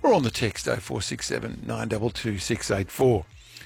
or on the text 0467 922 684.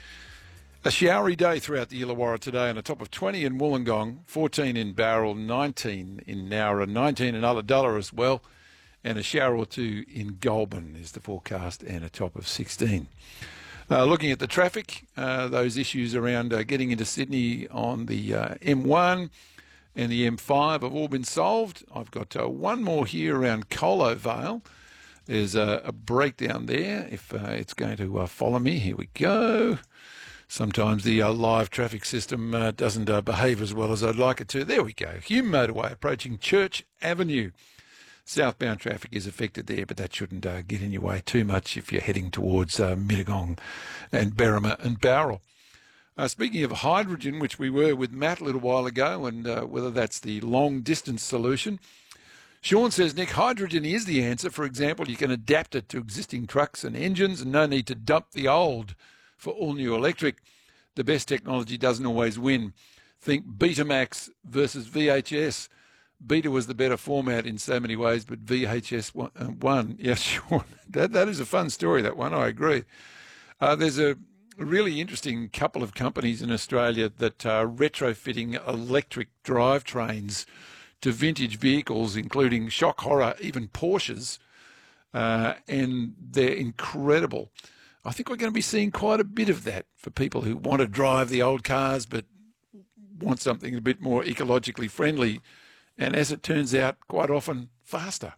A showery day throughout the Illawarra today, and a top of 20 in Wollongong, 14 in Bowral, 19 in Nowra, 19 in Ulladulla as well, and a shower or two in Goulburn is the forecast, and a top of 16. Looking at the traffic, those issues around getting into Sydney on the M1 and the M5 have all been solved. I've got one more here around Colo Vale. There's a breakdown there. If it's going to follow me, here we go. Sometimes the live traffic system doesn't behave as well as I'd like it to. There we go. Hume Motorway approaching Church Avenue. Southbound traffic is affected there, but that shouldn't get in your way too much if you're heading towards Mittagong and Berrima and Bowral. Speaking of hydrogen, which we were with Matt a little while ago, and whether that's the long-distance solution, Sean says, Nick, hydrogen is the answer. For example, you can adapt it to existing trucks and engines and no need to dump the old for all new electric. The best technology doesn't always win. Think Betamax versus VHS. Beta was the better format in so many ways, but VHS won. Yes, sure. That is a fun story, that one. I agree. There's a really interesting couple of companies in Australia that are retrofitting electric drivetrains to vintage vehicles, including shock horror, even Porsches, and they're incredible. I think we're going to be seeing quite a bit of that for people who want to drive the old cars but want something a bit more ecologically friendly, and as it turns out, quite often faster.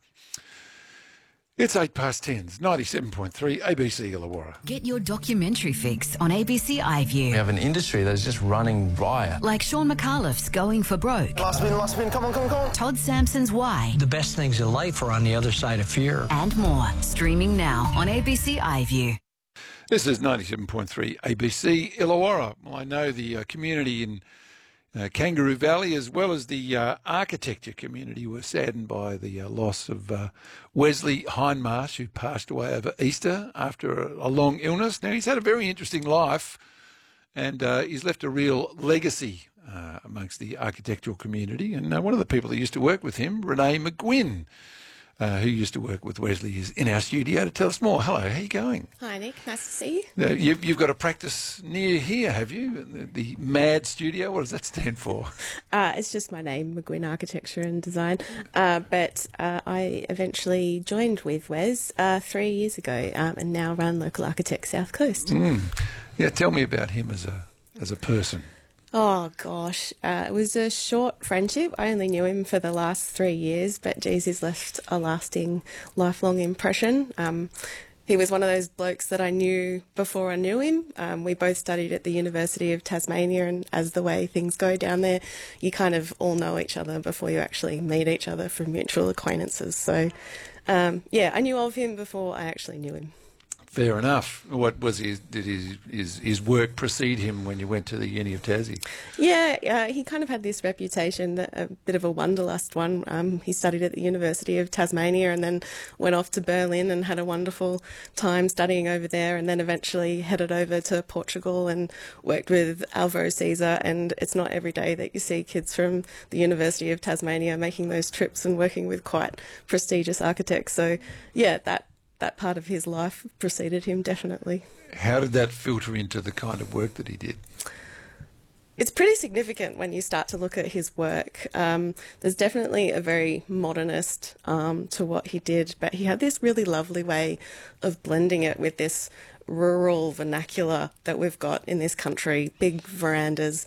It's 10:08, 97.3 ABC Illawarra. Get your documentary fix on ABC iView. We have an industry that's just running riot. Like Sean McAuliffe's Going for Broke. Last spin, come on. Todd Sampson's Why. The best things in life are on the other side of fear. And more. Streaming now on ABC iView. This is 97.3 ABC Illawarra. Well, I know the community in Kangaroo Valley, as well as the architecture community, were saddened by the loss of Wesley Hindmarsh, who passed away over Easter after a long illness. Now, he's had a very interesting life, and he's left a real legacy amongst the architectural community. And one of the people that used to work with him, Renee McGuinn, who used to work with Wesley, is in our studio to tell us more. Hello, how are you going? Hi, Nick. Nice to see you. You've got a practice near here, have you? The MAD Studio? What does that stand for? It's just my name, McGuinn Architecture and Design. But I eventually joined with Wes 3 years ago and now run Local Architect South Coast. Yeah, tell me about him as a person. Oh, gosh. It was a short friendship. I only knew him for the last 3 years, but geez, he's left a lasting, lifelong impression. He was one of those blokes that I knew before I knew him. We both studied at the University of Tasmania, and as the way things go down there, you kind of all know each other before you actually meet each other from mutual acquaintances. So, I knew of him before I actually knew him. Fair enough. What was did his work precede him when you went to the Uni of Tassie? Yeah, he kind of had this reputation, a bit of a wanderlust one. He studied at the University of Tasmania and then went off to Berlin and had a wonderful time studying over there, and then eventually headed over to Portugal and worked with Alvaro Caesar. And it's not every day that you see kids from the University of Tasmania making those trips and working with quite prestigious architects. So, yeah, that part of his life preceded him, definitely. How did that filter into the kind of work that he did? It's pretty significant when you start to look at his work. There's definitely a very modernist to what he did, but he had this really lovely way of blending it with this rural vernacular that we've got in this country. Big verandas,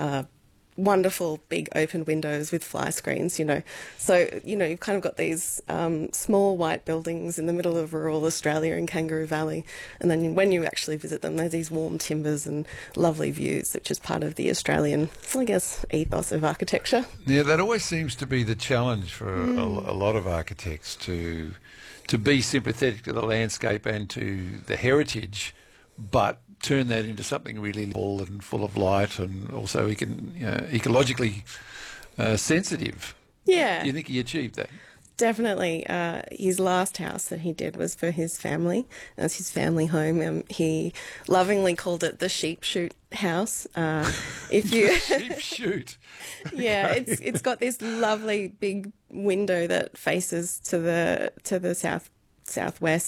wonderful big open windows with fly screens, So, you've kind of got these small white buildings in the middle of rural Australia in Kangaroo Valley. And then when you actually visit them, there's these warm timbers and lovely views, which is part of the Australian, I guess, ethos of architecture. Yeah, that always seems to be the challenge for a lot of architects, to be sympathetic to the landscape and to the heritage, but turn that into something really bold and full of light, and also ecologically sensitive. Yeah. Do you think he achieved that? Definitely. His last house that he did was for his family. That's his family home. He lovingly called it the sheep shoot house. If you sheep shoot. Yeah, it's got this lovely big window that faces to the southwest,